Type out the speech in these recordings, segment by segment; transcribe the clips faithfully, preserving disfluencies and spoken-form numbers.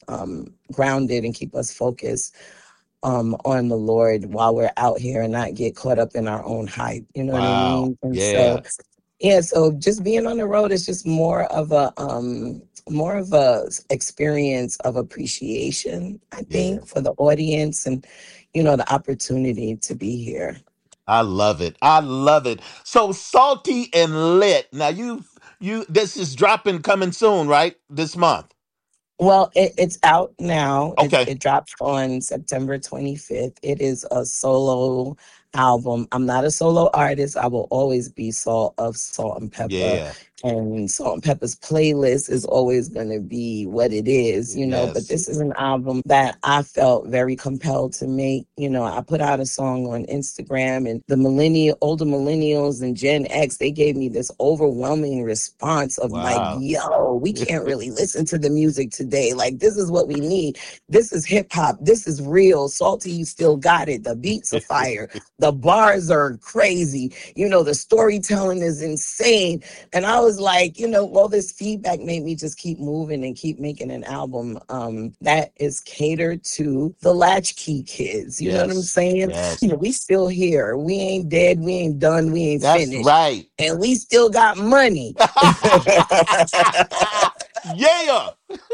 um, grounded and keep us focused um, on the Lord while we're out here and not get caught up in our own hype. You know what I Wow. mean? And so, Yeah. yeah, so just being on the road is just more of a um more of a s- experience of appreciation, I Yeah. think, for the audience and you know the opportunity to be here. I love it. I love it. So salty and lit. Now you you this is dropping coming soon, right? This month. Well, it, it's out now. It Okay. it dropped on September twenty-fifth. It is a solo album. I'm not a solo artist. I will always be Salt of Salt and Pepper. Yeah. And Salt and Pepper's playlist is always going to be what it is, you know. But Yes. this is an album that I felt very compelled to make. You know, I put out a song on Instagram, and the millennial, older millennials and Gen X, they gave me this overwhelming response of like, Wow. yo, we can't really listen to the music today. Like, this is what we need. This is hip hop. This is real. Salty, you still got it. The beats are fire. The bars are crazy. You know, the storytelling is insane. And I was like, you know, all this feedback made me just keep moving and keep making an album um, that is catered to the latchkey kids. You know what I'm Yes. saying? You Yes. know, we still here. We ain't dead. We ain't done. We ain't That's finished. right. And we still got money. Yeah.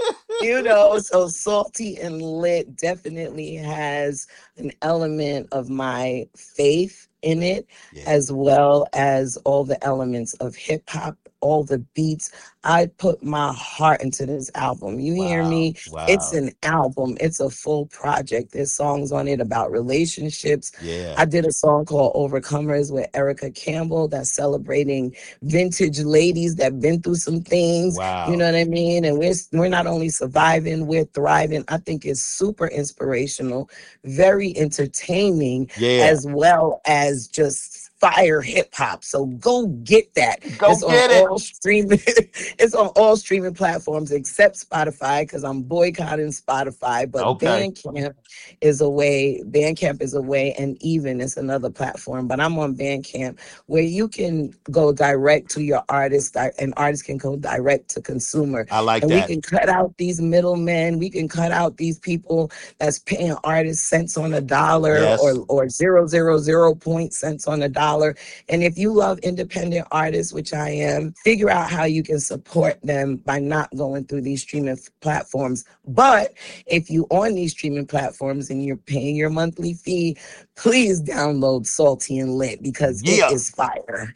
You know, so Salty and Lit definitely has an element of my faith in it, Yeah. as well as all the elements of hip hop, all the beats. I put my heart into this album. You hear Wow. me? It's Wow. an album, it's a full project. There's songs on it about relationships. Yeah. I did a song called Overcomers with Erica Campbell that's celebrating vintage ladies that been through some things. You Wow. know what I mean? And we're we're not only surviving, we're thriving. I think it's super inspirational, very entertaining, Yeah. as well as just fire hip hop. So go get that. Go It's on get it. all streaming. It's on all streaming platforms except Spotify because I'm boycotting Spotify. But Okay. Bandcamp is a way. Bandcamp is a way, and even it's another platform. But I'm on Bandcamp where you can go direct to your artist, di- and artists can go direct to consumer, I like and we that. can cut out these middlemen. We can cut out these people that's paying artists cents on a dollar or Yes. or zero zero zero point cents on a dollar. And if you love independent artists, which I am, figure out how you can support them by not going through these streaming f- platforms. But if you on these streaming platforms and you're paying your monthly fee, please download Salty and Lit because it Yeah. is fire.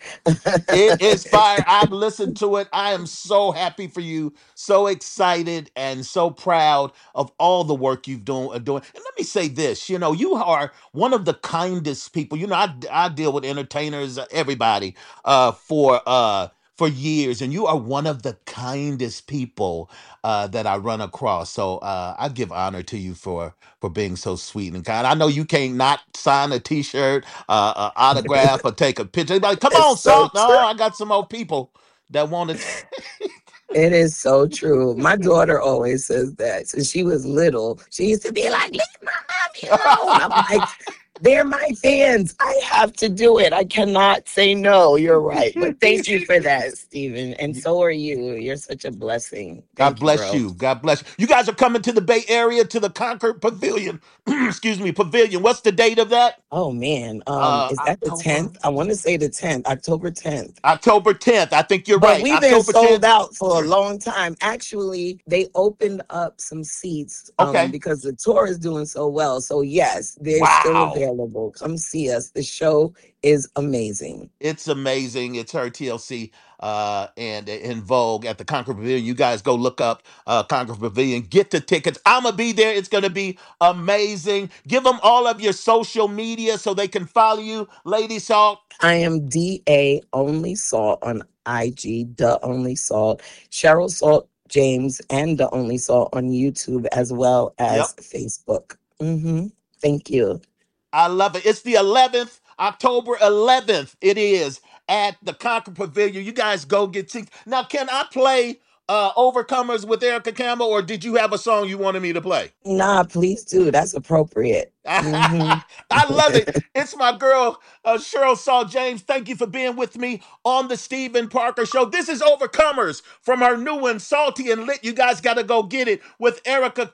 It is fire. I've listened to it. I am so happy for you, so excited, and so proud of all the work you've doing. uh, doing. And let me say this: you know, you are one of the kindest people. You know, I I deal with entertainers, uh, everybody, uh, for uh for years, and you are one of the kindest people uh that I run across. So uh, I give honor to you for for being so sweet and kind. I know you can't not sign a T-shirt, uh, uh, autograph, or take a picture. Like, come It's on, so Salt. No, true. I got some more people that want to. It is so true. My daughter always says that. Since she was little, she used to be like, leave my mommy alone. I'm like, they're my fans. I have to do it. I cannot say no. You're right. But thank you for that, Stephen. And so are you. You're such a blessing. God Thank you, bless bro. you. God bless you. You guys are coming to the Bay Area to the Concord Pavilion. Excuse me, Pavilion. What's the date of that? Oh man. Um, Uh, is that the October. tenth? I want to say the tenth, October tenth. October tenth. I think you're But right. we've been October tenth. sold out for a long time. Actually, they opened up some seats um, Okay. because the tour is doing so well. So yes, they're still Wow. available. Come see us. The show is amazing. It's amazing. It's her T L C uh, and in Vogue at the Concord Pavilion. You guys go look up uh, Concord Pavilion. Get the tickets. I'm gonna be there. It's gonna be amazing. Give them all of your social media so they can follow you, Lady Salt. I am D A Only Salt on I G, The Only Salt. Cheryl Salt James and The Only Salt on YouTube as well as Yep. Facebook. hmm Thank you. I love it. It's the eleventh, October eleventh. It is at the Concord Pavilion. You guys go get tickets. Now, can I play uh, Overcomers with Erica Campbell, or did you have a song you wanted me to play? Nah, please do. That's appropriate. hmm I love it. It's my girl, uh, Cheryl Saul James. Thank you for being with me on the Stephen Parker Show. This is Overcomers from her new one, Salty and Lit. You guys got to go get it with Erica